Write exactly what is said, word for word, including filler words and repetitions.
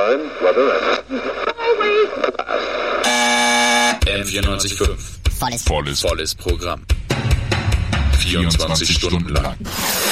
time, weather and... M vierundneunzig Komma fünf. Volles, volles, volles Programm. vierundzwanzig Stunden lang.